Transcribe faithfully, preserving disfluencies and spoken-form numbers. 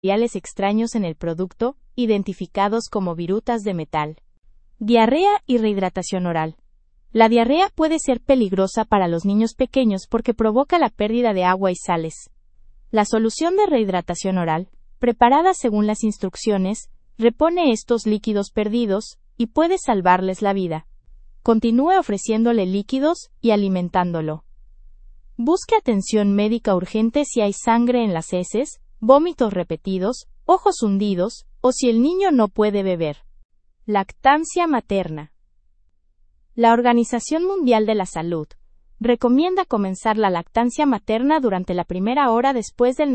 materiales extraños en el producto, identificados como virutas de metal. Diarrea y rehidratación oral. La diarrea puede ser peligrosa para los niños pequeños porque provoca la pérdida de agua y sales. La solución de rehidratación oral, preparada según las instrucciones, repone estos líquidos perdidos y puede salvarles la vida. Continúe ofreciéndole líquidos y alimentándolo. Busque atención médica urgente si hay sangre en las heces, vómitos repetidos, ojos hundidos, o si el niño no puede beber. Lactancia materna. La Organización Mundial de la Salud recomienda comenzar la lactancia materna durante la primera hora después del